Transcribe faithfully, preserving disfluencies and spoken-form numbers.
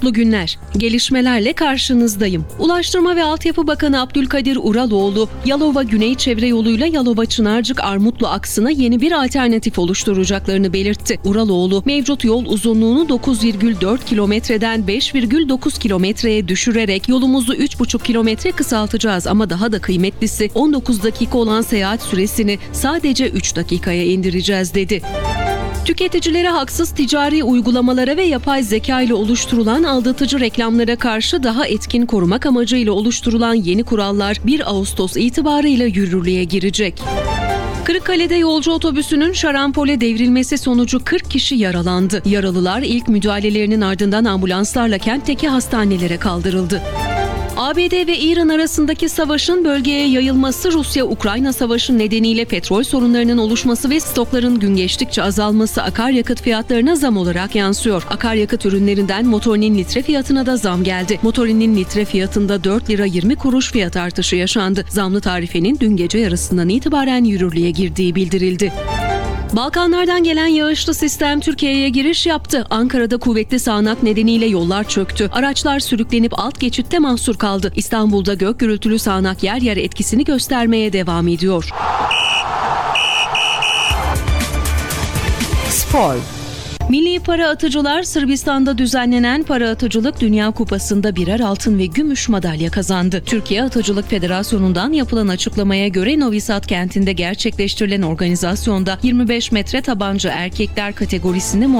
mutlu günler. Gelişmelerle karşınızdayım. Ulaştırma ve Altyapı Bakanı Abdülkadir Uraloğlu, Yalova Güney Çevre Yolu'yla Yalova Çınarcık Armutlu aksına yeni bir alternatif oluşturacaklarını belirtti. Uraloğlu, mevcut yol uzunluğunu dokuz virgül dört kilometreden beş virgül dokuz kilometreye düşürerek yolumuzu üç buçuk kilometre kısaltacağız ama daha da kıymetlisi on dokuz dakika olan seyahat süresini sadece üç dakikaya indireceğiz dedi. Tüketicilere haksız ticari uygulamalara ve yapay zeka ile oluşturulan aldatıcı reklamlara karşı daha etkin korumak amacıyla oluşturulan yeni kurallar bir Ağustos itibarıyla yürürlüğe girecek. Kırıkkale'de yolcu otobüsünün şarampole devrilmesi sonucu kırk kişi yaralandı. Yaralılar ilk müdahalelerinin ardından ambulanslarla kentteki hastanelere kaldırıldı. A B D ve İran arasındaki savaşın bölgeye yayılması, Rusya-Ukrayna savaşı nedeniyle petrol sorunlarının oluşması ve stokların gün geçtikçe azalması akaryakıt fiyatlarına zam olarak yansıyor. Akaryakıt ürünlerinden motorinin litre fiyatına da zam geldi. Motorinin litre fiyatında dört lira yirmi kuruş fiyat artışı yaşandı. Zamlı tarifenin dün gece yarısından itibaren yürürlüğe girdiği bildirildi. Balkanlardan gelen yağışlı sistem Türkiye'ye giriş yaptı. Ankara'da kuvvetli sağanak nedeniyle yollar çöktü. Araçlar sürüklenip alt geçitte mahsur kaldı. İstanbul'da gök gürültülü sağanak yer yer etkisini göstermeye devam ediyor. Spor. Milli para atıcılar Sırbistan'da düzenlenen Para Atıcılık Dünya Kupası'nda birer altın ve gümüş madalya kazandı. Türkiye Atıcılık Federasyonu'ndan yapılan açıklamaya göre Novi Sad kentinde gerçekleştirilen organizasyonda yirmi beş metre tabanca erkekler kategorisinde